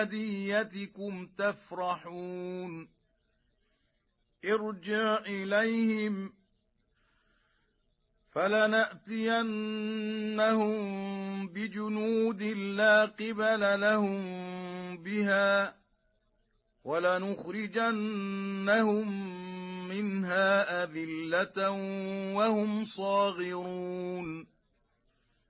هديتكم تفرحون ارجع إليهم فلنأتينهم بجنود لا قبل لهم بها ولنخرجنهم منها أذلة وهم صاغرون